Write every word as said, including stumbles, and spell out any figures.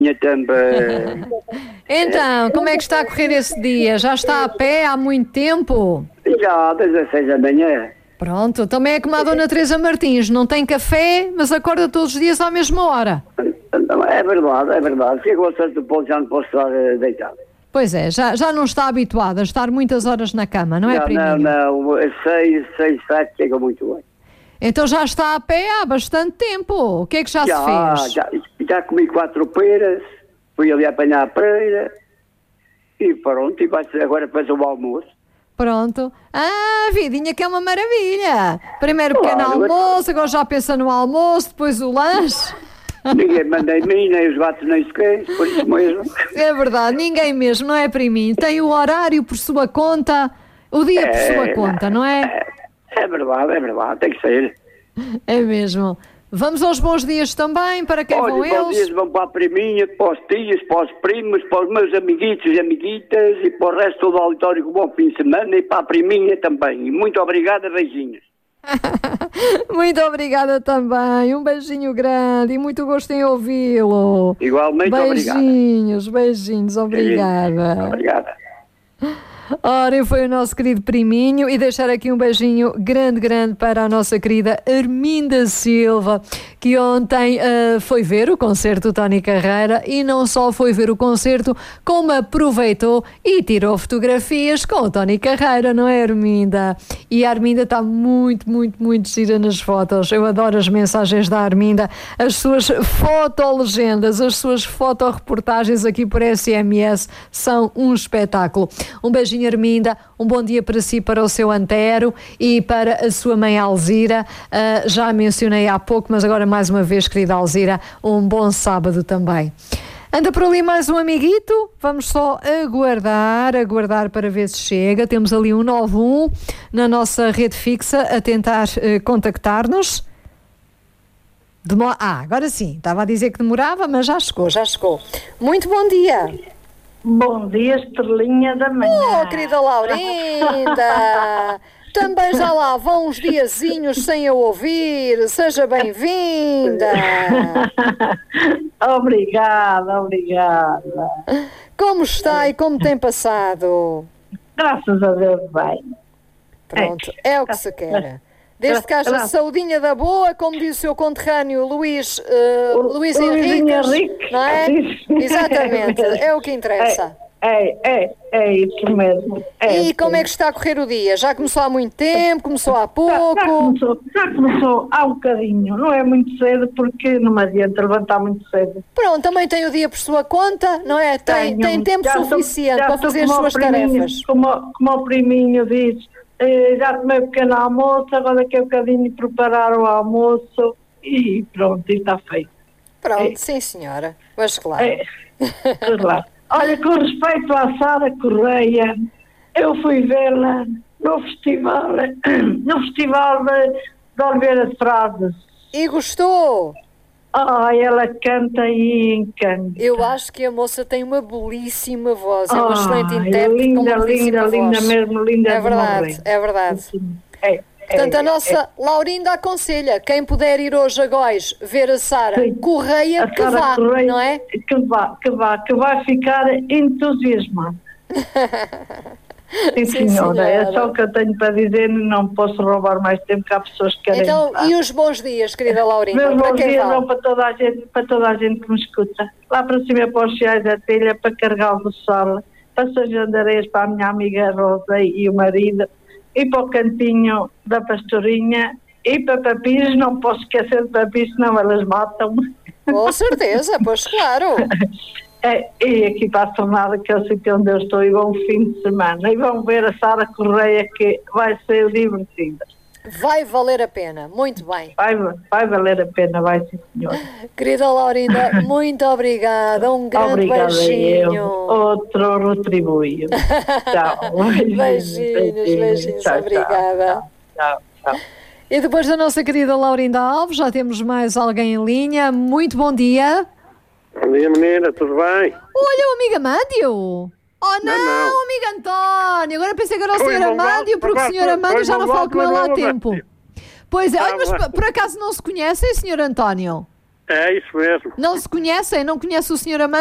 também. Então, como é que está a correr esse dia? Já está a pé há muito tempo? Já, desde as seis da manhã. Pronto, também é como a Dona Teresa Martins, não tem café, mas acorda todos os dias à mesma hora. É verdade, é verdade. Chego a certo ponto, já não posso estar uh, deitado. Pois é, já, já não está habituado a estar muitas horas na cama, não é, Não, priminho? não, não. Às seis, seis, sete chega muito bem. Então já está a pé há bastante tempo. O que é que já, Já, se fez? já, já comi quatro peras, fui ali apanhar a pera e pronto, e vai ser agora fazer o almoço. Pronto. Ah, vidinha que é uma maravilha. Primeiro o pequeno Claro, almoço, agora já pensa no almoço, depois o lanche. Ninguém manda em mim, nem os gatos, nem os cães, por isso mesmo. É verdade, ninguém mesmo, não é, priminho? Tem o horário por sua conta, o dia por sua conta, não é? É, é verdade, é verdade, tem que ser. É mesmo. Vamos aos bons dias também, para quem Olha, vão bons eles? dias vão para a priminha, para os tios, para os primos, para os meus amiguitos e amiguitas e para o resto do auditório, um bom fim de semana e para a priminha também. E muito obrigado, beijinhos. Muito obrigada também, um beijinho grande e muito gosto em ouvi-lo. Igualmente, obrigado. Beijinhos, beijinhos, obrigada. Obrigada. Ora, e foi o nosso querido priminho e deixar aqui um beijinho grande, grande para a nossa querida Arminda Silva, que ontem uh, foi ver o concerto do Tony Carreira e não só foi ver o concerto, como aproveitou e tirou fotografias com o Tony Carreira, não é, Arminda? E a Arminda está muito, muito, muito gira nas fotos. Eu adoro as mensagens da Arminda, as suas fotolegendas, as suas fotoreportagens aqui por S M S são um espetáculo. Um beijinho, Arminda, um bom dia para si, para o seu Antero e para a sua mãe Alzira. Uh, já mencionei há pouco, mas agora mais uma vez, querida Alzira, um bom sábado também. Anda por ali mais um amiguito, vamos só aguardar, aguardar para ver se chega. Temos ali um nove um na nossa rede fixa a tentar uh, contactar-nos. Demo- ah, agora sim, estava a dizer que demorava, mas já chegou, já chegou. Muito bom dia. Bom dia, estrelinha da manhã. Oh, querida Laurinda! Também já lá vão uns diazinhos sem eu ouvir. Seja bem-vinda! Obrigada, obrigada. Como está e como tem passado? Graças a Deus, bem. Pronto, é o que se quer. Desde que haja saudinha da boa, como diz o seu conterrâneo Luís, uh, Luís Henriques, Henrique, não é? Exatamente, é o que interessa. É, é, é isso mesmo. É, e como é que está a correr o dia? Já começou há muito tempo? Começou há pouco? Já, já, começou, já começou há um bocadinho. Não é muito cedo porque não me adianta levantar muito cedo. Pronto, também tem o dia por sua conta, não é? Tem, Tenho, tem tempo suficiente tô, para fazer as suas tarefas. Como, como o priminho diz, eh, já tomei um pequeno almoço, agora daqui a um bocadinho preparar o almoço e pronto, e está feito. Pronto, é. Sim senhora, mas claro. É, claro. Olha, com respeito à Sara Correia, eu fui vê-la no festival, no festival de, de Oliveira de Frades. E gostou? Ah, ela canta e encanta. Eu acho que a moça tem uma belíssima voz, é uma ah, excelente intérprete linda, com uma belíssima linda, voz. linda mesmo, linda. É verdade, é verdade. É, Portanto, é, a nossa é. Laurinda aconselha, quem puder ir hoje a Góis ver a Sara Correia, que Sara vá, Correia, não é? Que vá, que vá, que vai ficar entusiasmado. Sim, Sim, senhora, é senhora. só o que eu tenho para dizer, não posso roubar mais tempo, que há pessoas que querem. Então, entrar. e os bons dias, querida Laurinda? Meus Para bons quem dias vale? vão para toda a gente, para toda a gente que me escuta. Lá para cima para os Chiais da Telha, para Carregal do Sol, para São João de Areias, para a minha amiga Rosa e o marido, e para o cantinho da Pastorinha, e para Papis, não posso esquecer de Papis, senão elas matam. Com certeza, pois claro. É, e aqui para a Tornada, que é o sítio onde eu estou, e vão fim de semana. E vão ver a Sara Correia, que vai ser divertida. Vai valer a pena, muito bem. Vai, vai valer a pena, vai sim, senhor. Querida Laurinda, muito obrigada, um grande Obrigada beijinho. eu. Outro retribuio. Tchau. Beijinhos, beijinhos, tchau, obrigada. Tchau, tchau. E depois da nossa querida Laurinda Alves, já temos mais alguém em linha. Muito bom dia. Bom dia, menina, tudo bem? Olha, o amigo Amândio. Oh não, Não, não. o amigo António. Agora pensei que era o Foi senhor malvado, Amândio, porque o malvado, senhor foi Amândio já não malvado, falo com ele há malvado. tempo. Pois é, olha, mas Ah, por, por acaso não se conhecem, senhor António? É isso mesmo. Não se conhecem? Não conhece o senhor Amâncio?